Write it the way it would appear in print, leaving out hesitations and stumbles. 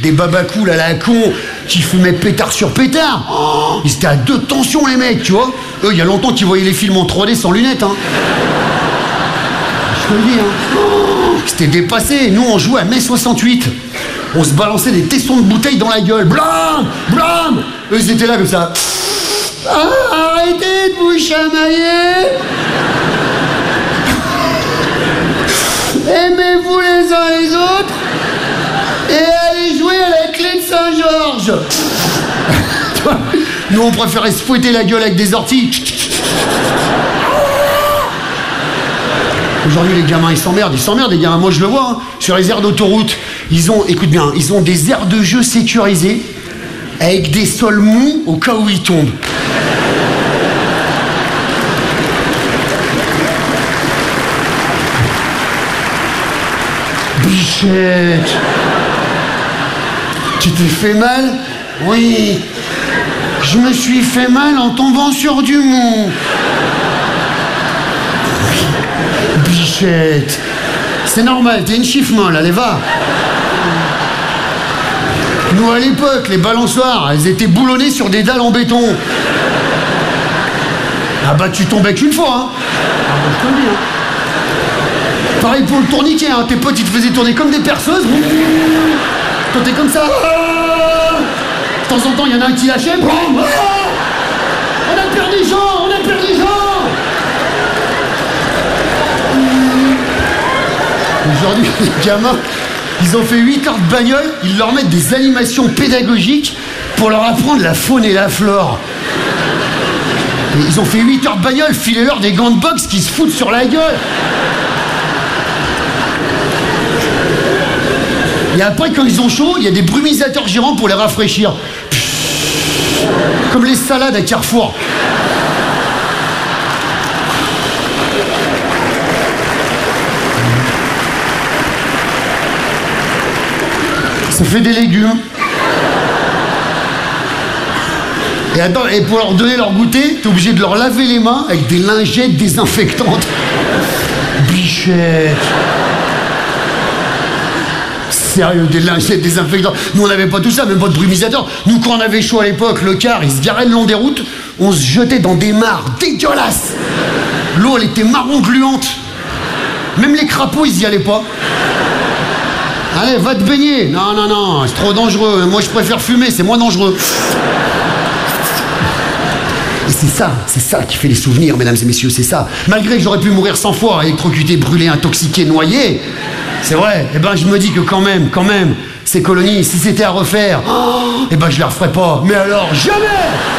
des babacools à la con qui fumaient pétard sur pétard. Oh, ils étaient à 2 tensions, les mecs, tu vois. Eux, il y a longtemps qu'ils voyaient les films en 3D sans lunettes, hein. Je te le dis, hein. Oh, c'était dépassé. Nous, on jouait à mai 68. On se balançait des testons de bouteilles dans la gueule. Blam, blam. Eux, ils étaient là comme ça. Ah, arrêtez de vous chamailler. Aimez-vous les uns les autres et allez jouer à la clé de Saint-Georges. Nous, on préférait se fouetter la gueule avec des orties. Aujourd'hui, les gamins, ils s'emmerdent, les gamins. Moi, je le vois, hein, sur les aires d'autoroute. Écoute bien, ils ont des aires de jeu sécurisées avec des sols mous au cas où ils tombent. Bichette, tu t'es fait mal? Oui, je me suis fait mal en tombant sur du mou. Bichette, c'est normal, t'es une chiffre-molle, allez va. Nous à l'époque, les balançoires, elles étaient boulonnées sur des dalles en béton. Ah bah tu tombais qu'une fois, hein. Ah bah je te le dis, hein. Pareil pour le tourniquet, hein. Tes potes ils te faisaient tourner comme des perceuses. Toi t'es comme ça. De temps en temps il y en a un qui lâchait. On a perdu des gens, on a perdu des gens. Aujourd'hui les gamins, ils ont fait 8 heures de bagnole, ils leur mettent des animations pédagogiques pour leur apprendre la faune et la flore. Et ils ont fait 8 heures de bagnole, filez-leur des gants de boxe qui se foutent sur la gueule. Et après, quand ils ont chaud, il y a des brumisateurs gérants pour les rafraîchir. Comme les salades à Carrefour. Ça fait des légumes. Et attends, et pour leur donner leur goûter, t'es obligé de leur laver les mains avec des lingettes désinfectantes. Bichette. Sérieux, des lingettes désinfectantes. Nous, on n'avait pas tout ça, même pas de brumisateur. Nous, quand on avait chaud à l'époque, le car, il se garait le long des routes, on se jetait dans des mares dégueulasses. L'eau, elle était marron gluante. Même les crapauds, ils y allaient pas. Allez, va te baigner. Non, non, non, c'est trop dangereux. Moi, je préfère fumer, c'est moins dangereux. Et c'est ça qui fait les souvenirs, mesdames et messieurs, c'est ça. Malgré que j'aurais pu mourir 100 fois, électrocuté, brûlé, intoxiqué, noyé, c'est vrai, eh ben je me dis que quand même, ces colonies, si c'était à refaire, eh ben je les referais pas. Mais alors, jamais!